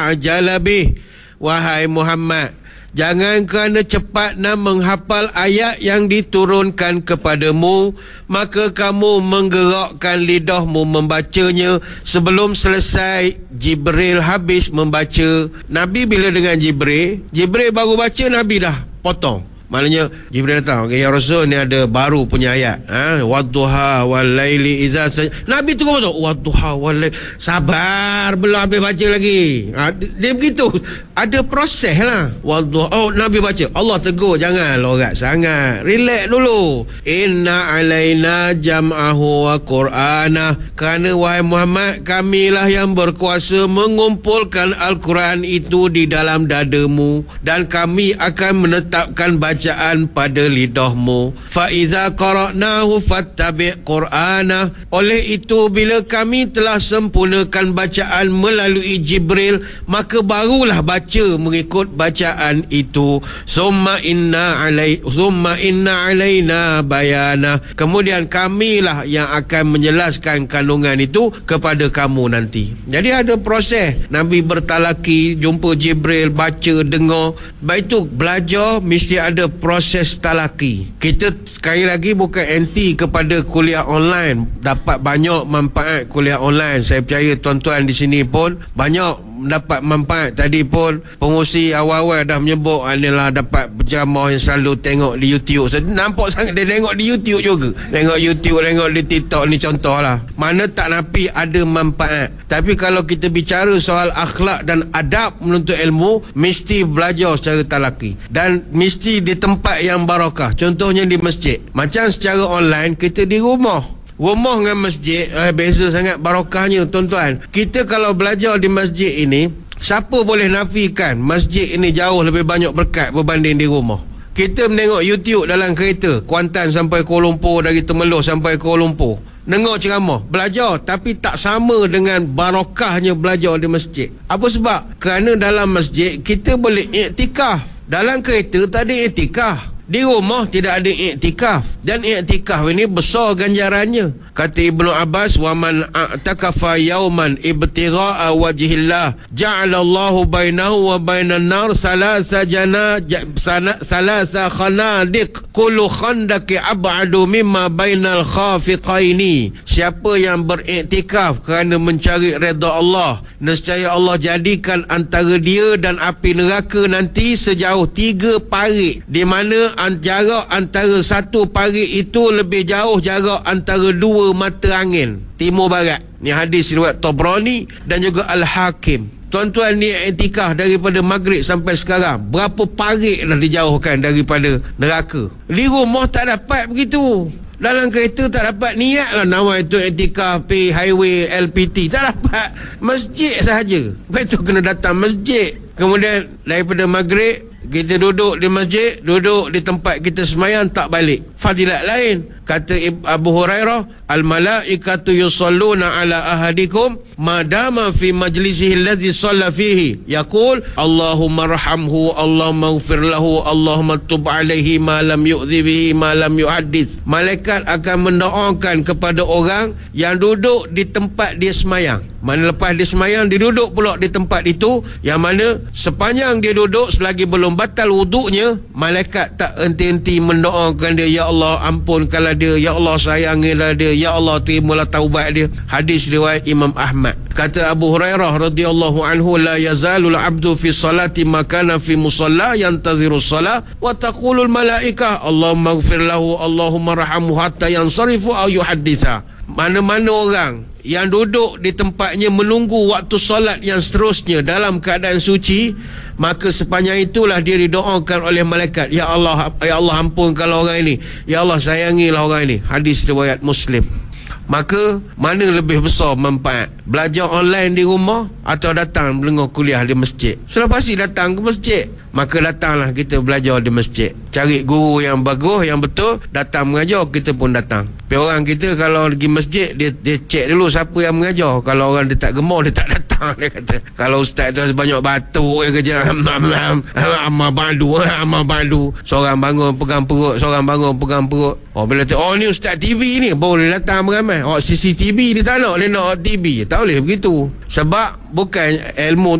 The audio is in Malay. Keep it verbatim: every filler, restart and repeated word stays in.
ta'jala bih, wahai Muhammad, jangan kerana cepat nak menghafal ayat yang diturunkan kepadamu, maka kamu menggerakkan lidahmu membacanya sebelum selesai Jibril habis membaca. Nabi bila dengan Jibril, Jibril baru baca, Nabi dah potong. Maknanya Jibril datang, okay, ya Rasul, ni ada baru punya ayat, ha? Wadduha wal laili idza saj... Nabi tu kata wadduha wal laili, sabar, belum habis baca lagi, ha, dia begitu, ada proses lah. Wadduha, oh Nabi baca, Allah tegur, jangan lorat sangat, relax dulu. Inna alaina jam'ahu wa qur'ana, kerana wahai Muhammad, kamilah yang berkuasa mengumpulkan Al-Quran itu di dalam dadamu, dan kami akan menetapkan baca bacaan pada lidahmu. Fa iza qara'nahu fattabi' qur'ana. Oleh itu bila kami telah sempurnakan bacaan melalui Jibril, maka barulah baca mengikut bacaan itu. Summa inna alai summa inna alaina bayana. Kemudian kamilah yang akan menjelaskan kandungan itu kepada kamu nanti. Jadi ada proses. Nabi bertalaki, jumpa Jibril, baca, dengar. Baik itu belajar mesti ada proses talaki. Kita sekali lagi bukan anti kepada kuliah online. Dapat banyak manfaat kuliah online. Saya percaya tuan-tuan di sini pun banyak mendapat manfaat. Tadi pun pengurusi awal-awal dah menyebut inilah dapat penceramah yang selalu tengok di YouTube. Saya nampak sangat dia tengok di YouTube juga. Tengok YouTube, tengok di TikTok, ni contoh lah. Mana tak napi ada manfaat. Tapi kalau kita bicara soal akhlak dan adab menuntut ilmu, mesti belajar secara talaki. Dan mesti di tempat yang barakah. Contohnya di masjid. Macam secara online, kita di rumah. Rumah dengan masjid eh, beza sangat barakahnya tuan-tuan. Kita kalau belajar di masjid ini, siapa boleh nafikan masjid ini jauh lebih banyak berkat berbanding di rumah? Kita menengok YouTube dalam kereta, Kuantan sampai Kuala Lumpur, dari Temerloh sampai Kuala Lumpur, dengar ceramah, belajar, tapi tak sama dengan barakahnya belajar di masjid. Apa sebab? Kerana dalam masjid kita boleh iktikaf. Dalam kereta tak ada iktikaf. Di rumah tidak ada iktikaf. Dan iktikaf ini besar ganjarannya. Kata Ibnu Abbas, wa man a'takafa yawman ibtigha'a wajhillah ja'alallahu bainahu wa bainan nar salasa jana salasa khanadiq kullu khandaqi ab'adu mimma bainal khafiqaini. Siapa yang beriktikaf kerana mencari redha Allah, nescaya Allah jadikan antara dia dan api neraka nanti sejauh tiga parit, di mana jarak antara satu parit itu lebih jauh jarak antara dua mata angin timur barat. Ni hadis riwayat Tabrani dan juga Al-Hakim. Tuan-tuan, ni iktikaf daripada maghrib sampai sekarang, berapa parit dah dijauhkan daripada neraka. Di rumah tak dapat begitu. Dalam kereta tak dapat niat lah nawai tu iktikaf pergi highway L P T, tak dapat. Masjid sahaja. Lepas tu kena datang masjid. Kemudian daripada maghrib kita duduk di masjid, duduk di tempat kita semayang, tak balik. Fadilat lain. Kata Abu Hurairah, al-malaikatu yusalluna ala ahadikum madama fi majlisihi alladhi shalla fihi. Yaqul, Allahumma rahamhu, Allahumma ighfir lahu, Allahumma tub alaihi ma lam yu'dhi bihi ma lam yuhaddith. Malaikat akan mendoakan kepada orang yang duduk di tempat dia semayang. Mana lepas dia semayang, dia duduk pula di tempat itu, yang mana sepanjang dia duduk, selagi belum batal wuduknya, malaikat tak henti-henti mendoakan dia, ya Allah ampunkanlah dia, ya Allah sayangilah dia, ya Allah terimalah taubat dia. Hadis riwayat Imam Ahmad. Kata Abu Hurairah radhiyallahu anhu, la yazalul abdu fi salati makana fi musalla yantaziru salah wa taqulul malaikah Allahumma ighfir lahu, Allahumma rahamhu hatta yansarifu aw yuhadditha. Mana-mana orang yang duduk di tempatnya menunggu waktu solat yang seterusnya dalam keadaan suci, maka sepanjang itulah dia didoakan oleh malaikat, ya Allah, ya Allah ampunkanlah orang ini, ya Allah sayangilah orang ini. Hadis riwayat Muslim. Maka mana lebih besar manfaat, belajar online di rumah atau datang mendengar kuliah di masjid? Sudah pasti datang ke masjid. Maka datanglah kita belajar di masjid. Cari guru yang bagus, yang betul, datang mengajar, kita pun datang. Tapi orang kita kalau pergi masjid, dia dia cek dulu siapa yang mengajar. Kalau orang dia tak gemar, dia tak datang. Dia kata, kalau ustaz tu banyak batuk, dia kerja amma ba'du, amma ba'du. Seorang bangun pegang perut, seorang bangun pegang perut. Oh, bila tu, oh ni ustaz T V ni, boleh datang beramai. Oh, C C T V dia tak nak, dia nak T V. Tak boleh begitu. Sebab bukan ilmu